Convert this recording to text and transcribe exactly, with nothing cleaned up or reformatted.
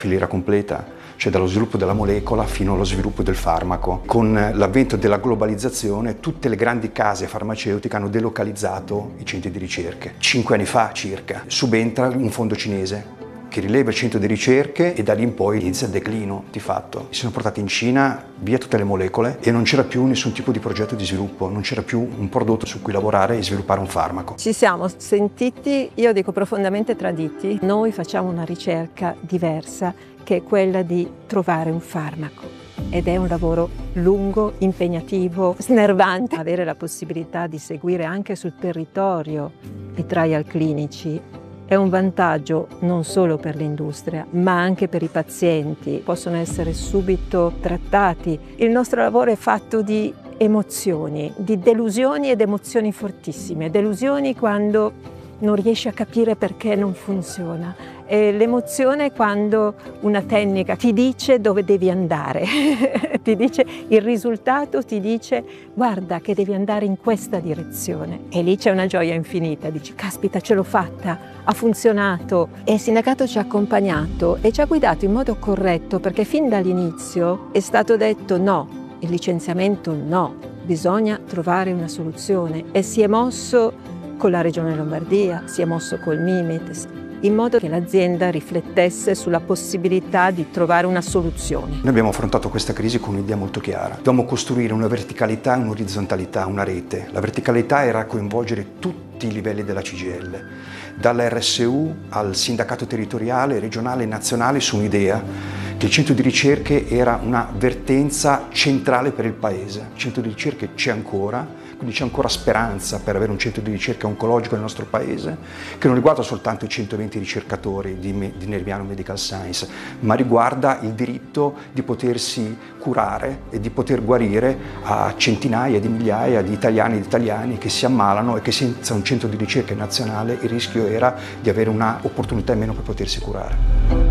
Filiera completa, cioè dallo sviluppo della molecola fino allo sviluppo del farmaco. Con l'avvento della globalizzazione tutte le grandi case farmaceutiche hanno delocalizzato i centri di ricerche. Cinque anni fa circa subentra un fondo cinese che rileva il centro di ricerche e da lì in poi inizia il declino di fatto. Si sono portati in Cina via tutte le molecole e non c'era più nessun tipo di progetto di sviluppo, non c'era più un prodotto su cui lavorare e sviluppare un farmaco. Ci siamo sentiti, io dico profondamente traditi. Noi facciamo una ricerca diversa che è quella di trovare un farmaco ed è un lavoro lungo, impegnativo, snervante. Avere la possibilità di seguire anche sul territorio i trial clinici è un vantaggio non solo per l'industria, ma anche per i pazienti. Possono essere subito trattati. Il nostro lavoro è fatto di emozioni, di delusioni ed emozioni fortissime. Delusioni quando non riesci a capire perché non funziona. E l'emozione è quando una tecnica ti dice dove devi andare, ti dice il risultato, ti dice guarda che devi andare in questa direzione. E lì c'è una gioia infinita, dici caspita ce l'ho fatta, ha funzionato. E il sindacato ci ha accompagnato e ci ha guidato in modo corretto perché fin dall'inizio è stato detto no, il licenziamento no, bisogna trovare una soluzione e si è mosso con la Regione Lombardia, si è mosso col Mimit, in modo che l'azienda riflettesse sulla possibilità di trovare una soluzione. Noi abbiamo affrontato questa crisi con un'idea molto chiara. Dobbiamo costruire una verticalità e un'orizzontalità, una rete. La verticalità era coinvolgere tutti i livelli della C G I L, dall'R S U al sindacato territoriale, regionale e nazionale, su un'idea che il centro di ricerche era una vertenza centrale per il Paese. Il centro di ricerche c'è ancora, quindi c'è ancora speranza per avere un centro di ricerca oncologico nel nostro Paese, che non riguarda soltanto i centoventi ricercatori di, di Nerviano Medical Science, ma riguarda il diritto di potersi curare e di poter guarire a centinaia di migliaia di italiani ed italiani che si ammalano e che senza un centro di ricerca nazionale il rischio era di avere una opportunità in meno per potersi curare.